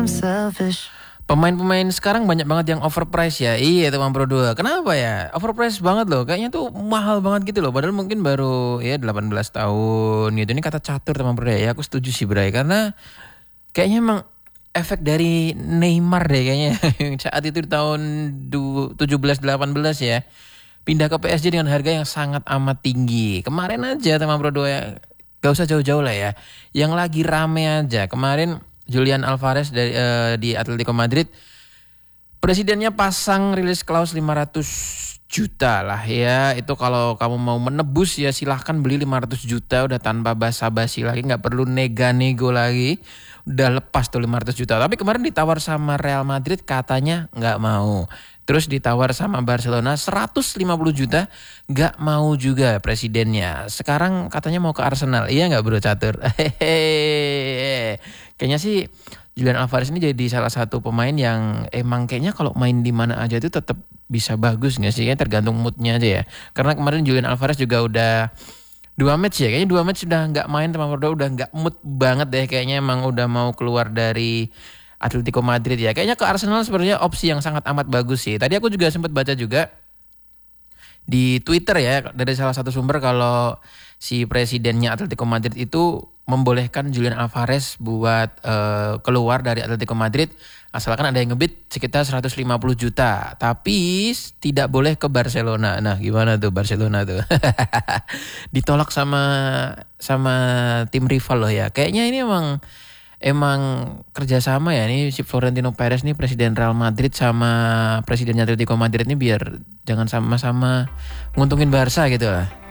I'm selfish. Pemain-pemain sekarang banyak banget yang overpriced ya. Iya teman Pro 2. Kenapa ya? Overpriced banget loh. Kayaknya tuh mahal banget gitu loh. Padahal mungkin baru ya 18 tahun gitu. Ini kata catur teman Pro 2 ya. Aku setuju sih Bray. Karena kayaknya emang efek dari Neymar deh kayaknya. Saat itu di tahun 17-18 ya. Pindah ke PSG dengan harga yang sangat amat tinggi. Kemarin aja teman Pro 2 ya. Gak usah jauh-jauh lah ya. Yang lagi rame aja. Kemarin Julian Alvarez dari di Atletico Madrid, presidennya pasang rilis klaus 500 juta lah ya. Itu kalau kamu mau menebus ya silahkan beli 500 juta udah tanpa basa-basi lagi, nggak perlu nego lagi. Udah lepas tuh 500 juta. Tapi kemarin ditawar sama Real Madrid katanya nggak mau. Terus ditawar sama Barcelona 150 juta, nggak mau juga presidennya. Sekarang katanya mau ke Arsenal. Iya nggak bro catur? Hehehe. Kayaknya sih Julian Alvarez ini jadi salah satu pemain yang emang kayaknya kalau main di mana aja itu tetap bisa bagus nggak sih? Kayaknya tergantung moodnya aja ya. Karena kemarin Julian Alvarez juga udah 2 match ya. Kayaknya 2 match sudah nggak main teman Porto, udah nggak mood banget deh. Kayaknya emang udah mau keluar dari Atletico Madrid ya. Kayaknya ke Arsenal sebenarnya opsi yang sangat amat bagus sih. Tadi aku juga sempat baca juga di Twitter ya dari salah satu sumber kalau si presidennya Atletico Madrid itu membolehkan Julian Alvarez buat keluar dari Atletico Madrid asalkan ada yang ngebid sekitar 150 juta. Tapi tidak boleh ke Barcelona. Nah, gimana tuh Barcelona tuh? Ditolak sama tim rival loh ya. Kayaknya ini emang kerjasama ya nih si Florentino Perez nih presiden Real Madrid sama presidennya Atletico Madrid nih biar jangan sama-sama nguntungin Barca gitu lah.